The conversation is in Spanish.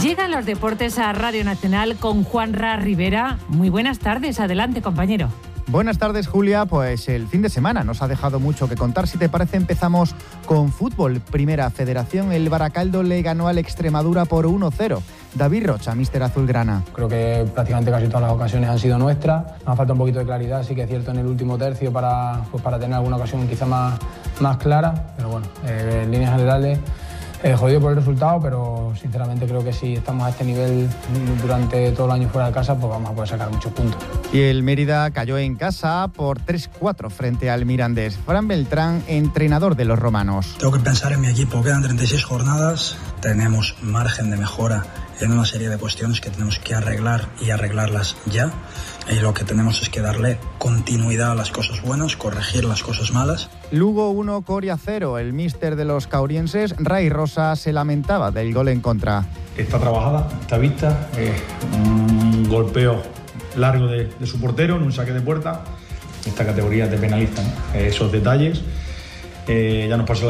Llegan los deportes a Radio Nacional con Juanra Rivera. Muy buenas tardes, adelante compañero. Buenas tardes, Julia. Pues el fin de semana nos ha dejado mucho que contar. Si te parece, empezamos con fútbol. Primera Federación, el Baracaldo le ganó al Extremadura por 1-0. David Rocha, míster azulgrana. Creo que prácticamente casi todas las ocasiones han sido nuestras. Nos falta un poquito de claridad, sí que es cierto, en el último tercio para tener alguna ocasión quizá más clara. Pero bueno, en líneas generales, jodido por el resultado, pero sinceramente creo que si estamos a este nivel durante todo el año fuera de casa, pues vamos a poder sacar muchos puntos. Y el Mérida cayó en casa por 3-4 frente al Mirandés. Fran Beltrán, entrenador de los romanos. Tengo que pensar en mi equipo. Quedan 36 jornadas. Tenemos margen de mejora en una serie de cuestiones que tenemos que arreglar y arreglarlas ya. Y lo que tenemos es que darle continuidad a las cosas buenas, corregir las cosas malas. Lugo 1, Coria 0. El míster de los caurienses, Ray Rosa, se lamentaba del gol en contra. Está trabajada, está vista, un golpeo largo de su portero en un saque de puerta. Esta categoría de penalista, ¿no? Esos detalles. Ya nos pasó